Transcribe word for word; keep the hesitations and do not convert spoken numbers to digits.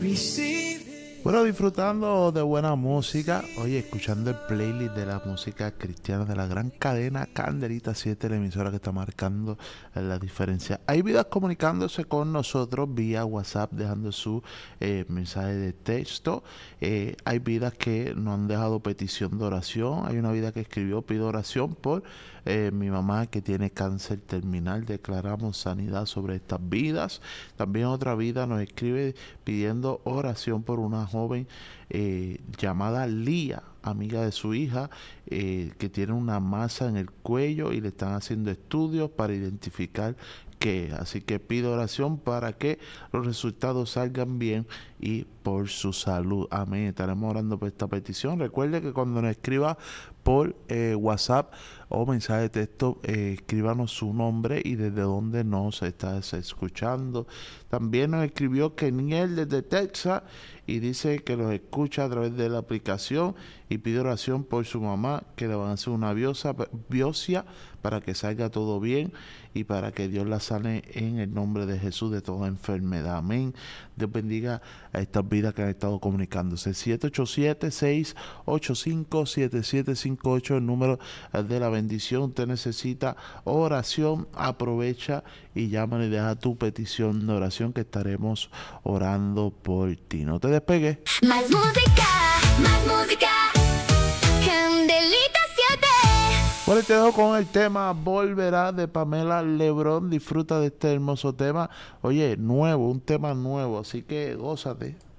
Bueno, disfrutando de buena música, oye, escuchando el playlist de la música cristiana de la gran cadena Candelita siete, la emisora que está marcando la diferencia. Hay vidas comunicándose con nosotros vía WhatsApp, dejando su eh, mensaje de texto. Eh, hay vidas que nos han dejado petición de oración. Hay una vida que escribió, pido oración por eh, mi mamá que tiene cáncer terminal. Declaramos sanidad sobre estas vidas. También otra vida nos escribe pidiendo oración por una joven eh, llamada Lía, amiga de su hija, eh, que tiene una masa en el cuello y le están haciendo estudios para identificar qué. Así que pido oración para que los resultados salgan bien y por su salud. Amén. Estaremos orando por esta petición. Recuerde que cuando nos escriba por eh, WhatsApp o mensaje de texto, eh, escríbanos su nombre y desde dónde nos estás escuchando. También nos escribió Keniel desde Texas y dice que los escucha a través de la aplicación y pide oración por su mamá, que le van a hacer una biosa, biopsia para que salga todo bien y para que Dios la sane en el nombre de Jesús de toda enfermedad. Amén. Dios bendiga a estas vidas que han estado comunicándose. siete ocho siete, seis ocho cinco, siete siete cinco ocho, el número de la bendición. Usted necesita oración, aprovecha y llámale y deja tu petición de oración que estaremos orando por ti. No te despegues. Más música, más música. Candelita siete. Bueno, te dejo con el tema Volverá de Pamela Lebrón. Disfruta de este hermoso tema. Oye, nuevo, un tema nuevo, así que gózate.